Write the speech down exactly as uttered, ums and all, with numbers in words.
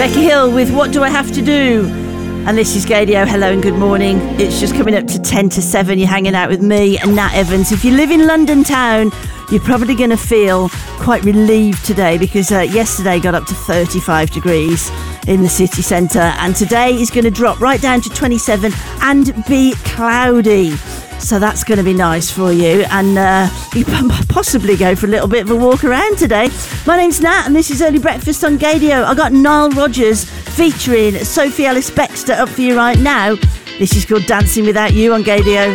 Becky Hill with What Do I Have to Do? And this is Gadio. Hello and good morning. It's just coming up to ten to seven. You're hanging out with me and Nat Evans. If you live in London town, you're probably going to feel quite relieved today because uh, yesterday got up to thirty-five degrees in the city centre, and today is going to drop right down to twenty-seven and be cloudy. So that's going to be nice for you, and uh, you can possibly go for a little bit of a walk around today. My name's Nat, and this is Early Breakfast on Gadio. I got Nile Rodgers featuring Sophie Ellis-Bextor up for you right now. This is called Dancing Without You on Gadio.